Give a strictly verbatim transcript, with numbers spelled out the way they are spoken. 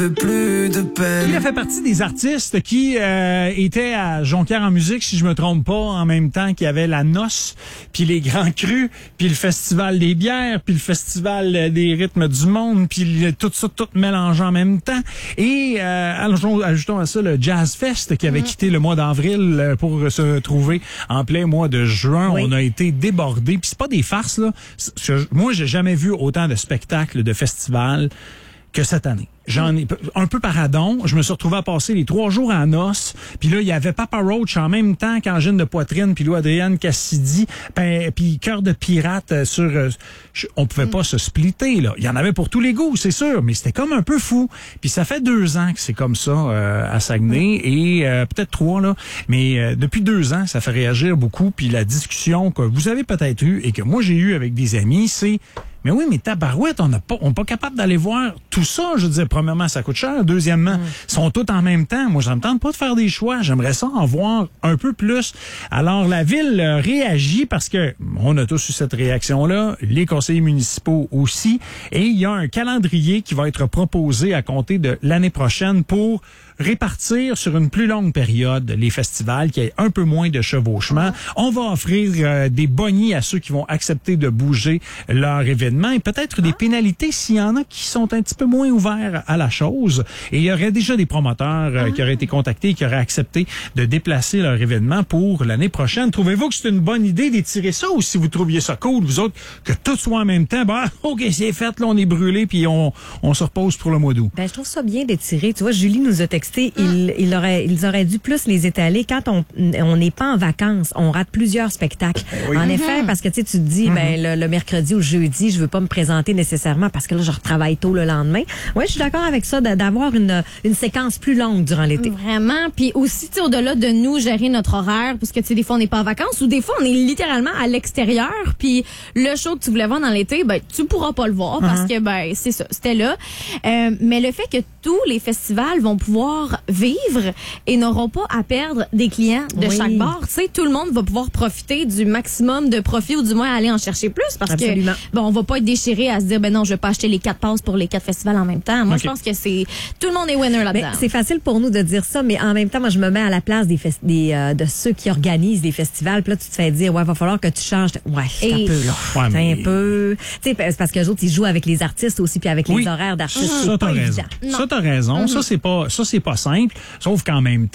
Plus de peine. Il a fait partie des artistes qui euh, étaient à Jonquière en musique, si je me trompe pas, en même temps qu'il y avait la noce, puis les grands crus, puis le festival des bières, puis le festival des rythmes du monde, puis le, tout ça, tout mélangé en même temps. Et euh, ajoutons, ajoutons à ça le Jazz Fest qui avait mmh. quitté le mois d'avril pour se trouver en plein mois de juin. Oui. On a été débordés. Puis c'est pas des farces, là. Moi, j'ai jamais vu autant de spectacles, de festivals que cette année. J'en ai un peu paradon. Je me suis retrouvé à passer les trois jours à Noce. Puis là, il y avait Papa Roach en même temps qu'Angine de Poitrine, puis Lou-Adrienne Cassidy, puis Cœur de Pirate sur... Euh, on pouvait pas se splitter, là. Il y en avait pour tous les goûts, c'est sûr, mais c'était comme un peu fou. Puis ça fait deux ans que c'est comme ça euh, à Saguenay, et euh, peut-être trois, là. Mais euh, depuis deux ans, ça fait réagir beaucoup. Puis la discussion que vous avez peut-être eue et que moi j'ai eue avec des amis, c'est... Mais oui, mais tabarouette, on n'a pas, on n'est pas capable d'aller voir tout ça. Je veux dire, premièrement, ça coûte cher. Deuxièmement, mm. ils sont tous en même temps. Moi, je ne me tente pas de faire des choix. J'aimerais ça en voir un peu plus. Alors, la ville euh, réagit parce que on a tous eu cette réaction-là. Les conseillers municipaux aussi. Et il y a un calendrier qui va être proposé à compter de l'année prochaine pour répartir sur une plus longue période les festivals, qui ait un peu moins de chevauchement. Mm. On va offrir euh, des bonnies à ceux qui vont accepter de bouger leur événement. Et peut-être ah. des pénalités s'il y en a qui sont un petit peu moins ouverts à la chose. Et il y aurait déjà des promoteurs euh, ah. qui auraient été contactés et qui auraient accepté de déplacer leur événement pour l'année prochaine. Trouvez-vous que c'est une bonne idée d'étirer ça, ou si vous trouviez ça cool, vous autres, que tout soit en même temps, ben, OK, c'est fait, là, on est brûlé, puis on, on se repose pour le mois d'août. Ben, je trouve ça bien d'étirer. Tu vois, Julie nous a texté, ah. il, il aurait, ils auraient dû plus les étaler. Quand on on n'est pas en vacances, on rate plusieurs spectacles. Oui. En mm-hmm. effet, parce que tu sais, tu te dis, mm-hmm. ben, le, le mercredi ou le jeudi, je veux pas me présenter nécessairement parce que là, je retravaille tôt le lendemain. Oui, je suis d'accord avec ça, d'avoir une, une séquence plus longue durant l'été. Vraiment. Puis aussi, tu sais, au-delà de nous gérer notre horaire, parce que, tu sais, des fois, on n'est pas en vacances, ou des fois, on est littéralement à l'extérieur, puis le show que tu voulais voir dans l'été, ben, tu pourras pas le voir uh-huh. parce que, ben, c'est ça, c'était là. Euh, mais le fait que tous les festivals vont pouvoir vivre et n'auront pas à perdre des clients de oui. chaque bar, tu sais, tout le monde va pouvoir profiter du maximum de profit, ou du moins aller en chercher plus, parce Absolument. que, bon, on va pas être déchiré à se dire, ben non, je vais pas acheter les quatre passes pour les quatre festivals en même temps. Moi, okay. je pense que c'est, tout le monde est winner là-dedans. Ben, c'est facile pour nous de dire ça, mais en même temps, moi, je me mets à la place des, fest- des euh, de ceux qui organisent des festivals. Puis là, tu te fais dire, ouais, va falloir que tu changes. Ouais, c'est Et... un peu, là. Ouais, c'est mais... un peu. Tu sais, c'est parce que les autres, ils jouent avec les artistes aussi, puis avec oui. les horaires d'artistes. Ça, c'est t'as pas raison. évident. Ça, t'as raison. Mm-hmm. Ça, c'est pas, ça, c'est pas simple. Sauf qu'en même temps,